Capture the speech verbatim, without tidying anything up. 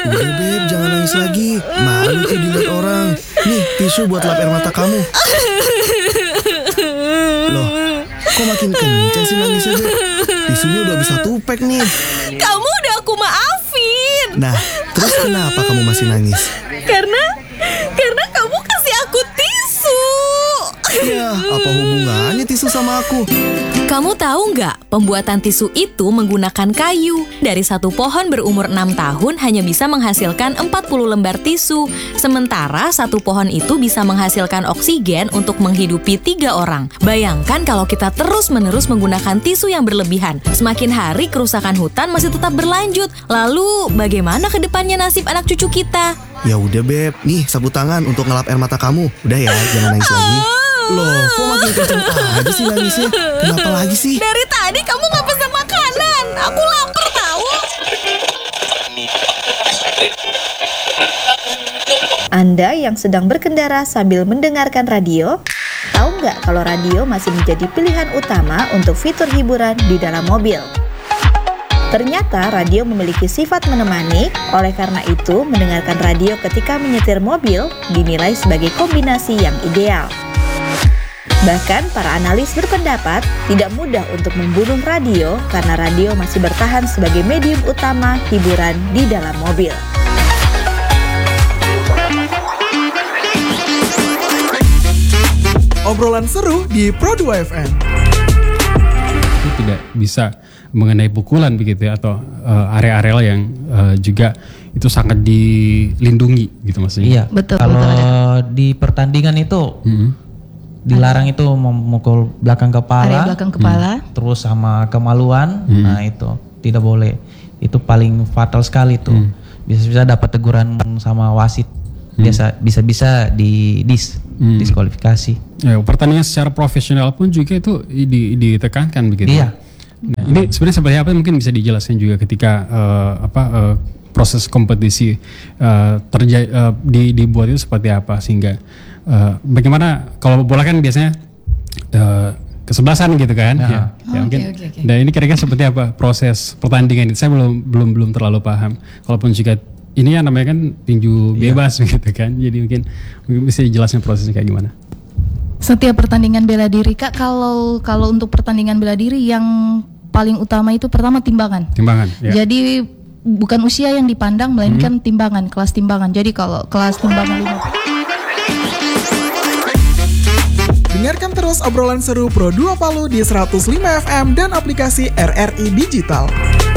Udah Beb, jangan nangis lagi. Malu tuh dilihat orang. Nih, tisu buat lap air mata kamu. Loh, kok makin kenceng sih nangisnya Beb? Tisunya udah bisa tupek nih. Kamu udah aku maafin. Nah, terus kenapa kamu masih nangis? Karena, karena kamu kasih aku tisu. Ya, apa hubungannya tisu sama aku? Kamu tahu nggak, pembuatan tisu itu menggunakan kayu. Dari satu pohon berumur enam tahun hanya bisa menghasilkan empat puluh lembar tisu. Sementara satu pohon itu bisa menghasilkan oksigen untuk menghidupi tiga orang. Bayangkan kalau kita terus-menerus menggunakan tisu yang berlebihan. Semakin hari kerusakan hutan masih tetap berlanjut. Lalu bagaimana ke depannya nasib anak cucu kita? Ya udah Beb, nih sapu tangan untuk ngelap air mata kamu. Udah ya, jangan nangis lagi. Loh, kok makin kenceng aja sih nangisnya? Kenapa lagi sih? Dari tadi kamu nggak pesan makanan. Aku lapar tahu. Anda yang sedang berkendara sambil mendengarkan radio, tahu nggak kalau radio masih menjadi pilihan utama untuk fitur hiburan di dalam mobil? Ternyata radio memiliki sifat menemani, oleh karena itu mendengarkan radio ketika menyetir mobil dinilai sebagai kombinasi yang ideal. Bahkan para analis berpendapat tidak mudah untuk membunuh radio karena radio masih bertahan sebagai medium utama hiburan di dalam mobil. Obrolan seru di Pro dua F M. Itu tidak bisa mengenai pukulan begitu ya, atau uh, area-area yang uh, juga itu sangat dilindungi gitu maksudnya. Iya, betul. Kalau betul, di pertandingan itu Mm-hmm. dilarang itu memukul belakang kepala, area belakang kepala. hmm, terus sama kemaluan, Hmm. nah itu tidak boleh. Itu paling fatal sekali tuh. Hmm. Bisa-bisa dapat teguran sama wasit. Biasa bisa-bisa di dis Hmm. diskualifikasi. Ya, pertandingan secara profesional pun juga itu di, ditekankan begitu. Iya. Nah, ini sebenarnya seperti apa mungkin bisa dijelaskan juga ketika uh, apa uh, proses kompetisi uh, terjadi uh, di, dibuat itu seperti apa sehingga uh, bagaimana kalau bola kan biasanya uh, kesebelasan gitu kan. Ya. Ya, Oh, ya mungkin. oke, oke, oke. Dan ini kira-kira seperti apa proses pertandingan itu saya belum belum belum terlalu paham. Kalaupun juga ini yang namanya kan tinju bebas gitu kan. Jadi mungkin mungkin bisa dijelaskan prosesnya kayak gimana. Setiap pertandingan bela diri Kak, kalau kalau untuk pertandingan bela diri yang paling utama itu pertama timbangan. Timbangan. Ya. Jadi bukan usia yang dipandang melainkan hmm. timbangan, kelas timbangan. Jadi kalau kelas timbangan lima Dengarkan terus obrolan seru Pro dua Palu di seratus lima F M dan aplikasi R R I Digital.